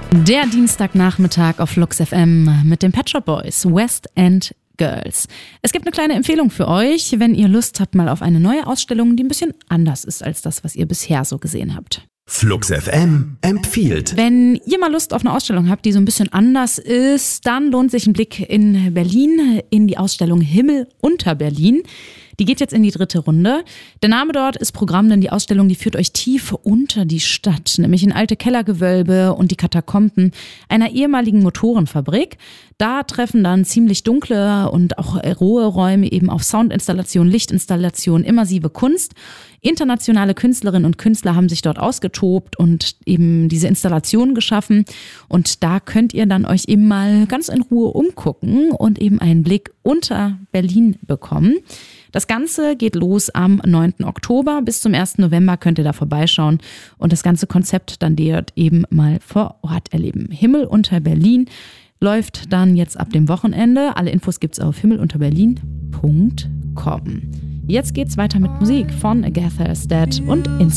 Der Dienstagnachmittag auf Flux FM mit den Pet Shop Boys, West End Girls. Es gibt eine kleine Empfehlung für euch, wenn ihr Lust habt mal auf eine neue Ausstellung, die ein bisschen anders ist als das, was ihr bisher so gesehen habt. Flux FM empfiehlt. Wenn ihr mal Lust auf eine Ausstellung habt, die so ein bisschen anders ist, dann lohnt sich ein Blick in Berlin in die Ausstellung Himmel unter Berlin. Die geht jetzt in die 3. Runde. Der Name dort ist Programm, denn die Ausstellung, die führt euch tief unter die Stadt, nämlich in alte Kellergewölbe und die Katakomben einer ehemaligen Motorenfabrik. Da treffen dann ziemlich dunkle und auch rohe Räume eben auf Soundinstallation, Lichtinstallation, immersive Kunst. Internationale Künstlerinnen und Künstler haben sich dort ausgetobt und eben diese Installationen geschaffen. Und da könnt ihr dann euch eben mal ganz in Ruhe umgucken und eben einen Blick unter Berlin bekommen. Das Ganze geht los am 9. Oktober. Bis zum 1. November könnt ihr da vorbeischauen und das ganze Konzept dann dort eben mal vor Ort erleben. Himmel unter Berlin läuft dann jetzt ab dem Wochenende. Alle Infos gibt's auf himmelunterberlin.com. Jetzt geht's weiter mit Musik von Agatha Is Dead und Inside.